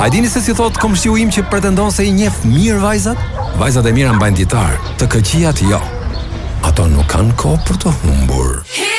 A dini se si thot komshiu im që pretendon se I njeh mirë vajzat? Vajzat e mira mbajnë ditar, të këqijat jo. Ato nuk kanë kohë për të humbur.